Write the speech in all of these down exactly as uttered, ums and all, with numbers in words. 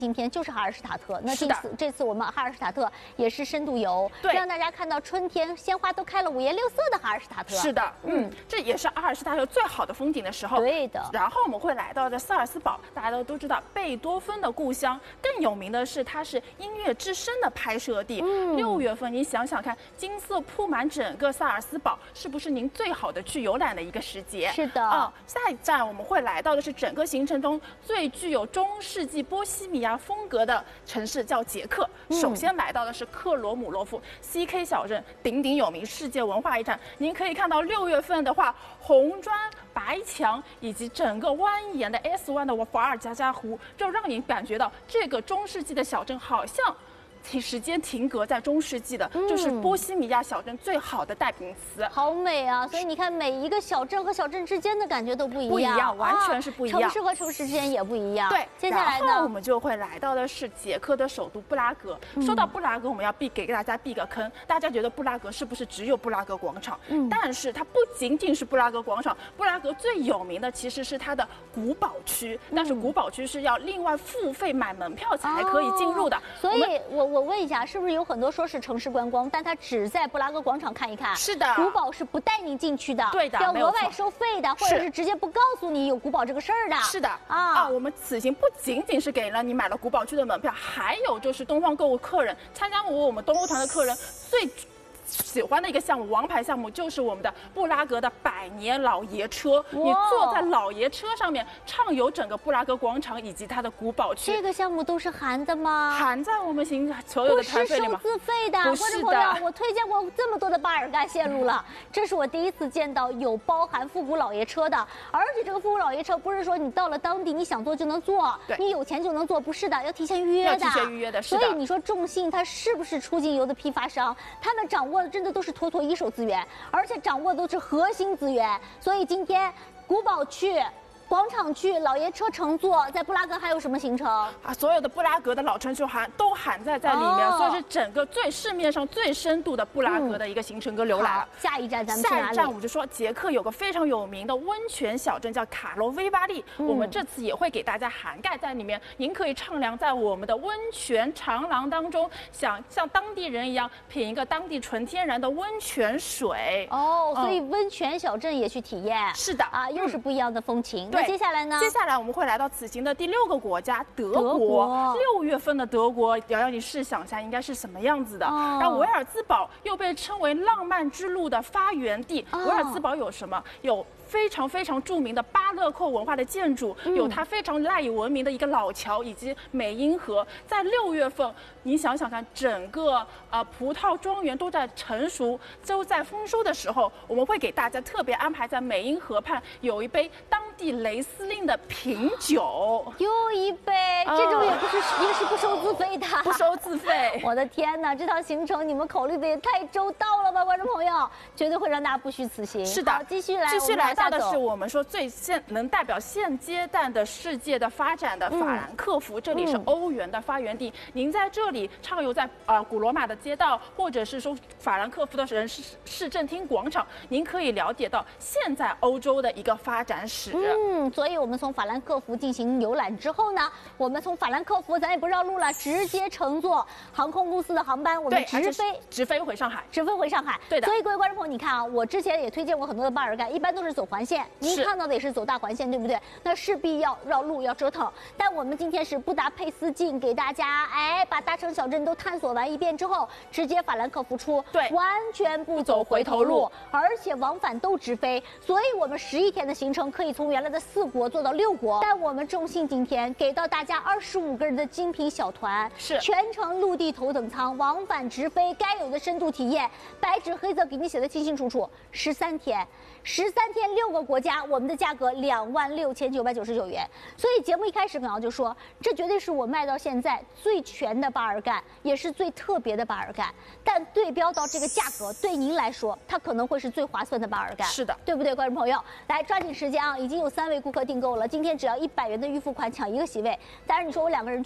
今天就是哈尔施塔特，那这次这次我们哈尔施塔特也是深度游，让大家看到春天鲜花都开了五颜六色的哈尔施塔特。 是的，嗯，这也是阿尔施塔特最好的风景的时候。 对的。 然后我们会来到这萨尔斯堡，大家都都知道贝多芬的故乡，更有名的是它是音乐之声的拍摄地。嗯，六月份你想想看，金色铺满整个萨尔斯堡，是不是您最好的去游览的一个时节？ 是的。 啊，下一站我们会来到的是整个行程中最具有中世纪波西米亚风格的城市，叫捷克。首先来到的是克罗姆洛夫 C K 小镇，鼎鼎有名，世界文化遗产。您可以看到六月份的话，红砖白墙以及整个蜿蜒的 S 湾的瓦尔加加湖，就让您感觉到这个中世纪的小镇好像停时间停格在中世纪的，嗯、就是波西米亚小镇最好的代名词。 好美啊！所以你看，每一个小镇和小镇之间的感觉都不一样， 不一样，完全是不一样。 啊、城市和城市之间也不一样。 对， 接下来呢， 我们就会来到的是捷克的首都布拉格。嗯、说到布拉格，我们要避给大家避个坑。大家觉得布拉格是不是只有布拉格广场？嗯，但是它不仅仅是布拉格广场，布拉格最有名的其实是它的古堡区，嗯、但是古堡区是要另外付费买门票才可以进入的。哦、 所以我我问一下，是不是？有很多说是城市观光，但他只在布拉格广场看一看。 是的， 古堡是不带您进去的， 对的， 要额外收费的，或者是直接不告诉你有古堡这个事儿的。 是的啊啊！我们此行不仅仅是给了你买了古堡区的门票，还有就是东方购物客人参加我我们东欧团的客人最喜欢的一个项目，王牌项目就是我们的布拉格的百年老爷车。你坐在老爷车上面畅游整个布拉格广场以及它的古堡区。 这个项目都是含的吗？ 含在我们行所有的团费里吗？ 不是收自费的。观众朋友，我推荐过这么多的巴尔干线路了，这是我第一次见到有包含复古老爷车的。而且这个复古老爷车不是说你到了当地你想坐就能坐，你有钱就能坐，不是的，要提前预约的。 要提前预约的，是的。 所以你说众信它是不是出境游的批发商？他们掌握真的都是妥妥一手资源，而且掌握的都是核心资源。所以今天古堡区、广场区、老爷车乘坐，在布拉格还有什么行程啊？所有的布拉格的老城区含都含在在里面，哦、所以是整个最市面上最深度的布拉格的一个行程跟浏览。 嗯、下一站咱们去哪里？ 下一站我们就说捷克有个非常有名的温泉小镇叫卡罗威巴利，嗯、我们这次也会给大家涵盖在里面。您可以畅凉在我们的温泉长廊当中，想像当地人一样品一个当地纯天然的温泉水。 哦，所以温泉小镇也去体验。 是的啊，又是不一样的风情。 对。 那接下来呢？ 接下来我们会来到此行的第六个国家德国。德国六月份的德国，瑶瑶你试想一下，应该是什么样子的？哦、然后维尔兹堡又被称为浪漫之路的发源地。哦、维尔兹堡有什么？有非常非常著名的巴勒寇文化的建筑，嗯、有它非常赖以闻名的一个老桥以及美因河。在六月份，你想想看，整个呃葡萄庄园都在成熟，都在丰收的时候，我们会给大家特别安排在美因河畔有一杯当地雷司令的品酒， 又一杯，呃、这种也不是也是不收自费的， 不收自费。 我的天哪，这趟行程你们考虑的也太周到了吧，观众朋友，绝对会让大家不虚此行。 是的， 继续来， 继续来到的是我们说最现能代表现阶段的世界的发展的法兰克福，嗯、这里是欧元的发源地。嗯、您在这里畅游在呃古罗马的街道，或者是说法兰克福的人市市政厅广场，您可以了解到现在欧洲的一个发展史。 嗯，所以我们从法兰克福进行游览之后呢，我们从法兰克福咱也不绕路了，直接乘坐航空公司的航班，我们直飞直飞回上海， 直飞回上海。 对的。 所以各位观众朋友，你看啊，我之前也推荐过很多的巴尔干，一般都是走环线，您看到的也是走大环线，对不对？那势必要绕路，要折腾。但我们今天是布达佩斯进，给大家哎把大城小镇都探索完一遍之后，直接法兰克福出， 对， 完全不走回头路，而且往返都直飞。所以我们十一天的行程可以从原来的四国做到六国，但我们众信今天给到大家二十五个人的精品小团， 是全程陆地头等舱，往返直飞，该有的深度体验，白纸黑字给你写的清清楚楚。十三天，十三天六个国家，我们的价格两万六千九百九十九元。所以节目一开始，耿瑶就说，这绝对是我卖到现在最全的巴尔干，也是最特别的巴尔干。但对标到这个价格，对您来说，它可能会是最划算的巴尔干。 是的， 对不对，观众朋友？来抓紧时间啊！已经有三位顾客订购了，今天只要一百元的预付款抢一个席位。当然，你说我两个人去。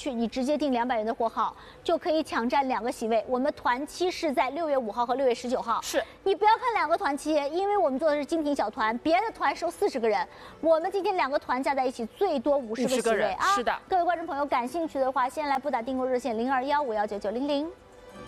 去，你直接订两百元的货号，就可以抢占两个席位。我们团期是在六月五号和六月十九号。 是你不要看两个团期，因为我们做的是精品小团，别的团收四十个人，我们今天两个团加在一起最多五十个席位啊。 是的， 各位观众朋友感兴趣的话，先来拨打订购热线零二幺五幺九九零零。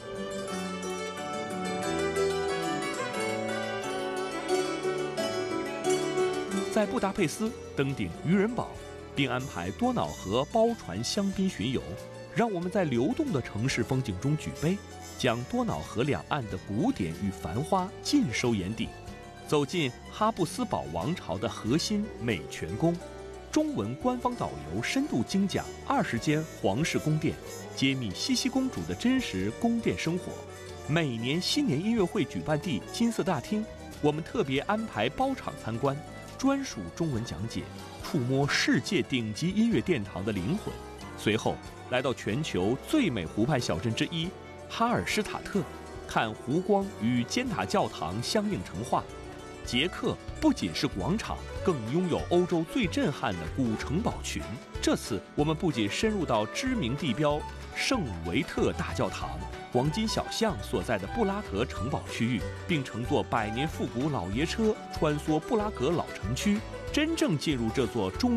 在布达佩斯登顶渔人堡，并安排多瑙河包船香槟巡游，让我们在流动的城市风景中举杯，将多瑙河两岸的古典与繁花尽收眼底。走进哈布斯堡王朝的核心美泉宫，中文官方导游深度精讲二十间皇室宫殿，揭秘茜茜公主的真实宫殿生活。每年新年音乐会举办地金色大厅，我们特别安排包场参观，专属中文讲解，触摸世界顶级音乐殿堂的灵魂。随后来到全球最美湖畔小镇之一哈尔施塔特，看湖光与尖塔教堂相映成画。捷克不仅是广场，更拥有欧洲最震撼的古城堡群。这次我们不仅深入到知名地标圣维特大教堂、黄金小巷所在的布拉格城堡区域，并乘坐百年复古老爷车穿梭布拉格老城区，真正进入这座中